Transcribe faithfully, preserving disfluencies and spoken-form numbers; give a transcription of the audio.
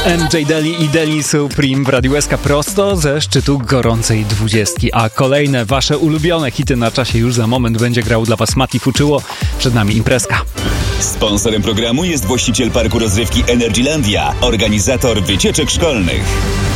M J Deli i Deli Supreme w Radiu S K prosto ze szczytu gorącej dwudziestki. A kolejne wasze ulubione hity na czasie już za moment będzie grał dla was Mati Fuczyło. Przed nami imprezka. Sponsorem programu jest właściciel parku rozrywki Energylandia, organizator wycieczek szkolnych.